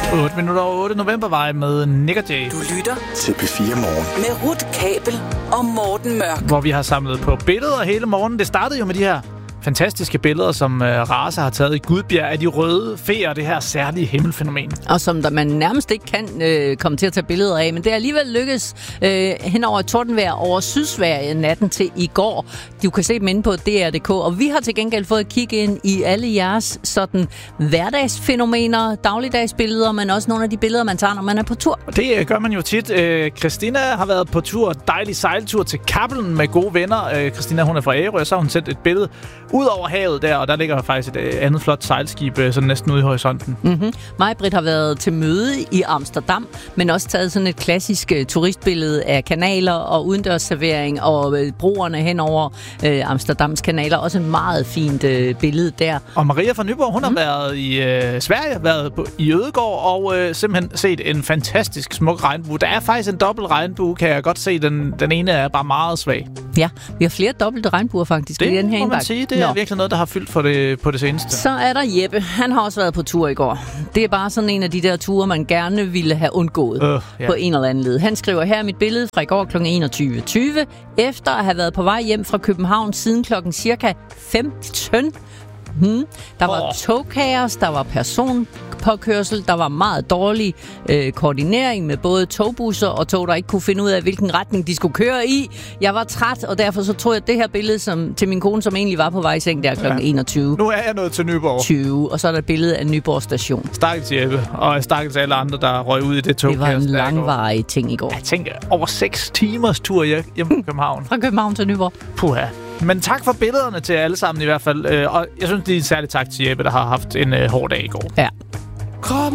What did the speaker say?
8 minutter over 8 novembervej med Nick og Jay. Du lytter til P4 Morgen. Med Ruth Kabel og Morten Mørk. Hvor vi har samlet på billeder hele morgenen. Det startede jo med de her fantastiske billeder, som Rasa har taget i Gudbjerg af de røde feer, det her særlige himmelfænomen. Og som man nærmest ikke kan komme til at tage billeder af, men det er alligevel lykkes hen over et tordenvejr over Sydsverige natten til i går. Du kan se dem inde på DR.dk, og vi har til gengæld fået at kigge ind i alle jeres sådan hverdagsfænomener, dagligdagsbilleder, men også nogle af de billeder, man tager, når man er på tur. Og det gør man jo tit. Christina har været på tur, dejlig sejltur til Kappelen med gode venner. Christina, hun er fra Ærø, og så har hun sendt et billede ud over havet der, og der ligger faktisk et andet flot sejlskib, sådan næsten ude i horisonten. Mm-hmm. Maj-Britt har været til møde i Amsterdam, men også taget sådan et klassisk turistbillede af kanaler og udendørsservering og broerne hen over Amsterdams kanaler. Også et meget fint billede der. Og Maria fra Nyborg, hun har været i Sverige, været i Ødegård og simpelthen set en fantastisk smuk regnbue. Der er faktisk en dobbelt regnbue, kan jeg godt se. Den ene er bare meget svag. Ja, vi har flere dobbelte regnbuer faktisk i den her må man sige. Det er virkelig noget, der har fyldt på det seneste. Så er der Jeppe. Han har også været på tur i går. Det er bare sådan en af de der ture, man gerne ville have undgået på en eller anden led. Han skriver her mit billede fra i går kl. 21.20. Efter at have været på vej hjem fra København siden klokken cirka 15. Der var togkaos, der var personpåkørsel, der var meget dårlig koordinering med både togbusser og tog, der ikke kunne finde ud af, hvilken retning de skulle køre i. Jeg var træt, og derfor så tror jeg, at det her billede til min kone, som egentlig var på vej i seng der kl. 21. Nu er jeg nået til Nyborg. 20, og så er der et billede af Nyborg station. Stakkels Jeppe, og stakkels alle andre, der røg ud i det togkaos. Det var en langvarig ting i går. Jeg tænker, over 6 timers tur hjem fra København. Fra København til Nyborg. Puha. Men tak for billederne til alle sammen i hvert fald. Og jeg synes, det er en særlig tak til Jeppe, der har haft en hård dag i går. Ja. Krop